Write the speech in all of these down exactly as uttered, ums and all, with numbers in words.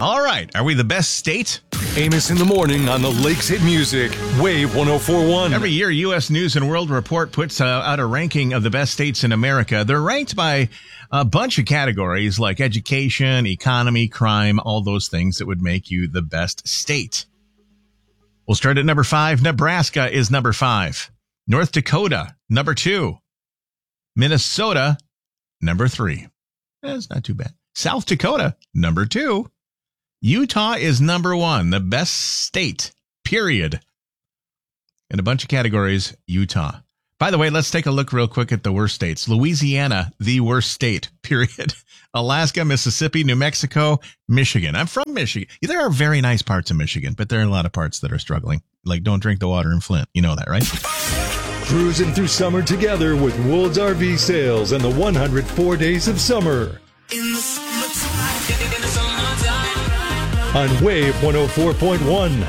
All right. Are we the best state? Amos in the morning on the Lakes Hit Music, Wave one oh four point one. Every year, U S News and World Report puts uh, out a ranking of the best states in America. They're ranked by a bunch of categories like education, economy, crime, all those things that would make you the best state. We'll start at number five. Nebraska is number five. North Dakota, number two. Minnesota, number three. That's not too bad. South Dakota, number two. Utah is number one, the best state, period. In a bunch of categories, Utah. By the way, let's take a look real quick at the worst states. Louisiana, the worst state, period. Alaska, Mississippi, New Mexico, Michigan. I'm from Michigan. There are very nice parts of Michigan, but there are a lot of parts that are struggling. Like, don't drink the water in Flint. You know that, right? Cruising through summer together with Woods R V Sales and the one hundred four Days of Summer. In the summertime, in the summertime. On Wave one oh four point one.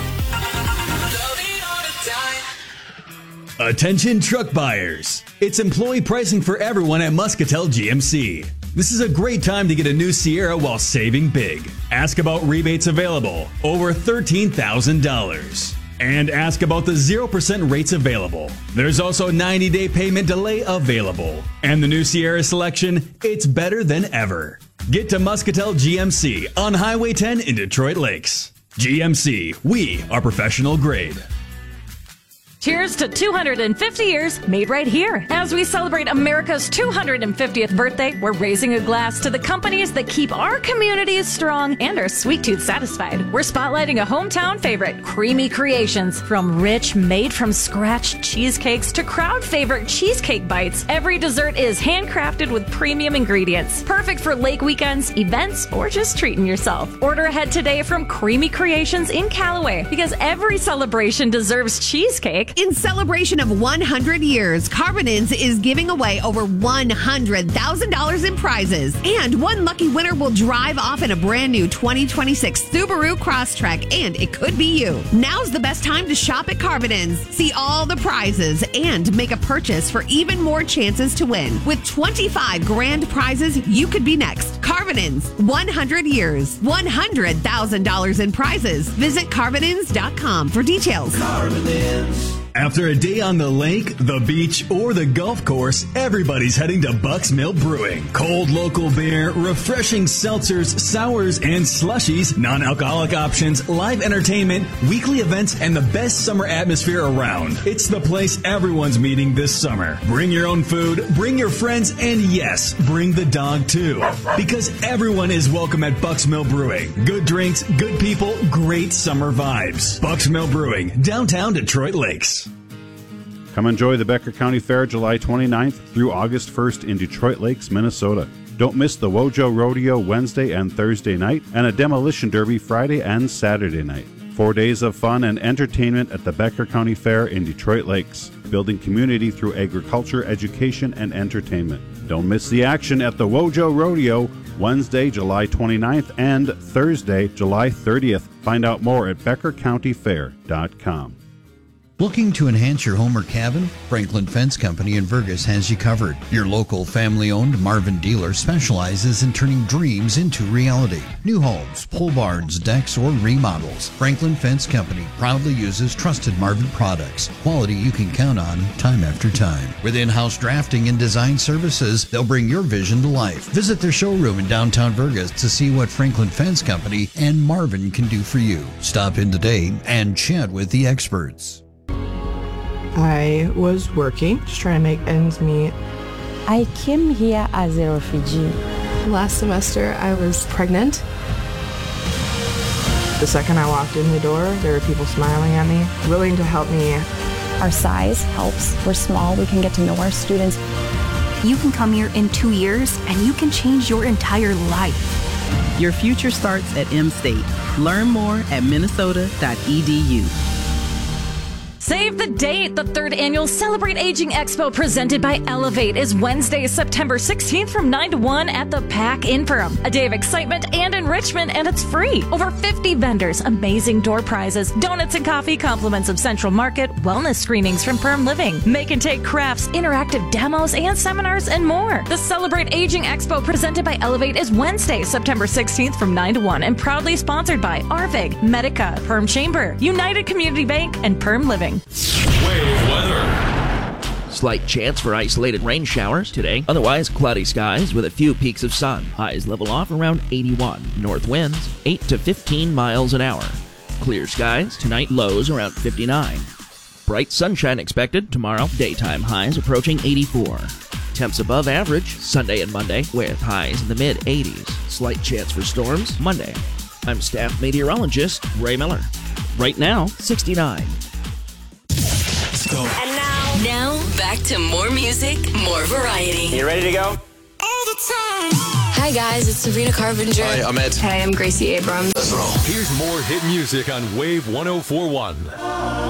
Attention truck buyers. It's employee pricing for everyone at Muscatel G M C. This is a great time to get a new Sierra while saving big. Ask about rebates available, over thirteen thousand dollars. And ask about the zero percent rates available. There's also ninety-day payment delay available. And the new Sierra selection, it's better than ever. Get to Muscatel G M C on Highway ten in Detroit Lakes. G M C, we are professional grade. Cheers to two hundred fifty years made right here. As we celebrate America's two hundred fiftieth birthday, we're raising a glass to the companies that keep our communities strong and our sweet tooth satisfied. We're spotlighting a hometown favorite, Creamy Creations. From rich, made-from-scratch cheesecakes to crowd favorite cheesecake bites, every dessert is handcrafted with premium ingredients. Perfect for lake weekends, events, or just treating yourself. Order ahead today from Creamy Creations in Callaway, because every celebration deserves cheesecake. In celebration of one hundred years, Carbonins is giving away over one hundred thousand dollars in prizes. And one lucky winner will drive off in a brand new twenty twenty-six Subaru Crosstrek, and it could be you. Now's the best time to shop at Carbonins. See all the prizes and make a purchase for even more chances to win. With twenty-five grand prizes, you could be next. Carbonins, one hundred years, one hundred thousand dollars in prizes. Visit Carbonins dot com for details. Carbonins. After a day on the lake, the beach, or the golf course, everybody's heading to Bucks Mill Brewing. Cold local beer, refreshing seltzers, sours, and slushies, non-alcoholic options, live entertainment, weekly events, and the best summer atmosphere around. It's the place everyone's meeting this summer. Bring your own food, bring your friends, and yes, bring the dog too. Because everyone is welcome at Bucks Mill Brewing. Good drinks, good people, great summer vibes. Bucks Mill Brewing, downtown Detroit Lakes. Come enjoy the Becker County Fair July twenty-ninth through August first in Detroit Lakes, Minnesota. Don't miss the Wojo Rodeo Wednesday and Thursday night and a Demolition Derby Friday and Saturday night. Four days of fun and entertainment at the Becker County Fair in Detroit Lakes, building community through agriculture, education, and entertainment. Don't miss the action at the Wojo Rodeo Wednesday, July twenty-ninth and Thursday, July thirtieth. Find out more at becker county fair dot com. Looking to enhance your home or cabin? Franklin Fence Company in Vergas has you covered. Your local family-owned Marvin dealer specializes in turning dreams into reality. New homes, pole barns, decks, or remodels. Franklin Fence Company proudly uses trusted Marvin products. Quality you can count on time after time. With in-house drafting and design services, they'll bring your vision to life. Visit their showroom in downtown Vergas to see what Franklin Fence Company and Marvin can do for you. Stop in today and chat with the experts. I was working, just trying to make ends meet. I came here as a refugee. Last semester, I was pregnant. The second I walked in the door, there were people smiling at me, willing to help me. Our size helps. We're small. We can get to know our students. You can come here in two years, and you can change your entire life. Your future starts at M-State. Learn more at minnesota dot e d u. Save the date. The third annual Celebrate Aging Expo presented by Elevate is Wednesday, September sixteenth from nine to one at the Pack in Perham. A day of excitement and enrichment, and it's free. Over fifty vendors, amazing door prizes, donuts and coffee, compliments of Central Market, wellness screenings from Perm Living, make and take crafts, interactive demos and seminars, and more. The Celebrate Aging Expo presented by Elevate is Wednesday, September sixteenth from nine to one and proudly sponsored by Arvig, Medica, Perm Chamber, United Community Bank, and Perm Living. Wave weather. Slight chance for isolated rain showers today. Otherwise, cloudy skies with a few peaks of sun. Highs level off around eighty-one. North winds eight to fifteen miles an hour. Clear skies tonight, lows around fifty-nine. Bright sunshine expected tomorrow. Daytime highs approaching eighty-four. Temps above average Sunday and Monday with highs in the mid eighties. Slight chance for storms Monday. I'm staff meteorologist Ray Miller. Right now, sixty-nine. And now, now back to more music, more variety. You ready to go? All the time. Hi guys, it's Sabrina Carpenter. Hi, I'm Ed. Hey, I'm Gracie Abrams. Let's roll. Here's more hit music on Wave one oh four point one.